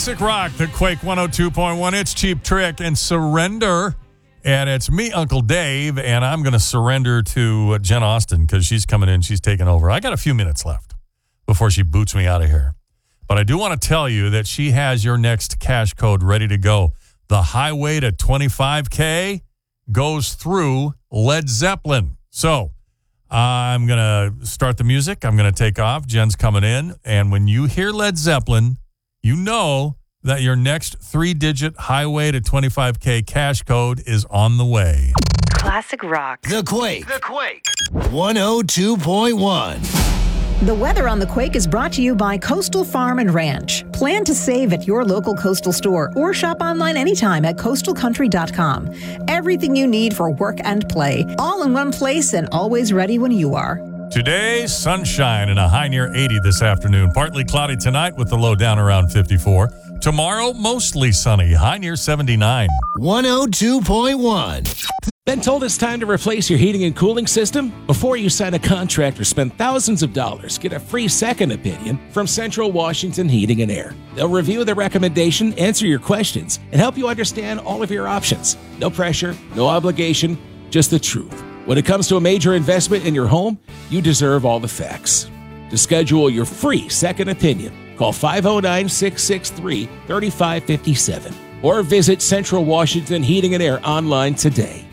Classic rock, the Quake 102.1. It's Cheap Trick and Surrender. And it's me, Uncle Dave, and I'm going to surrender to Jen Austen because she's coming in. She's taking over. I got a few minutes left before she boots me out of here. But I do want to tell you that she has your next cash code ready to go. The highway to 25K goes through Led Zeppelin. So I'm going to start the music. I'm going to take off. Jen's coming in. And when you hear Led Zeppelin, you know that your next 3-digit highway to 25K cash code is on the way. Classic rock. The Quake. 102.1. The weather on the Quake is brought to you by Coastal Farm and Ranch. Plan to save at your local Coastal store or shop online anytime at coastalcountry.com. Everything you need for work and play, all in one place and always ready when you are. Today, sunshine and a high near 80 this afternoon. Partly cloudy tonight with the low down around 54. Tomorrow, mostly sunny, high near 79. 102.1. Been told it's time to replace your heating and cooling system? Before you sign a contract or spend thousands of dollars, get a free second opinion from Central Washington Heating and Air. They'll review the recommendation, answer your questions, and help you understand all of your options. No pressure, no obligation, just the truth. When it comes to a major investment in your home, you deserve all the facts. To schedule your free second opinion, call 509-663-3557 or visit Central Washington Heating and Air online today.